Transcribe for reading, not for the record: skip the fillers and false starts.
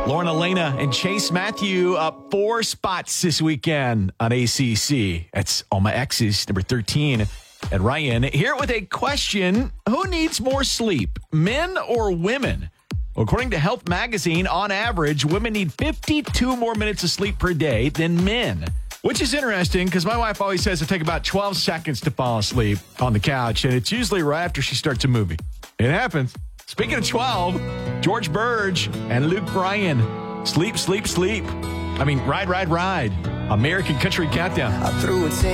Lauren Elena and Chase Matthew up 4 spots this weekend on ACC. That's All My Exes, number 13. And Ryan here with a question. Who needs more sleep, men or women? Well, according to Health Magazine, on average, women need 52 more minutes of sleep per day than men, which is interesting because my wife always says it takes about 12 seconds to fall asleep on the couch, and it's usually right after she starts a movie. It happens. Speaking of 12, George Burge and Luke Bryan, Sleep, Sleep, Sleep. I mean, Ride, Ride, Ride. American Country Countdown.